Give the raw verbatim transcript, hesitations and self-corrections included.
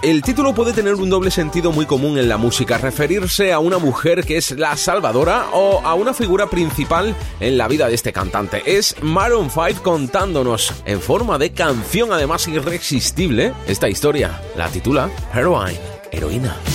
El título puede tener un doble sentido muy común en la música, referirse a una mujer que es la salvadora o a una figura principal en la vida de este cantante. Es Maroon cinco contándonos en forma de canción, además irresistible, esta historia. La titula Heroine, heroína.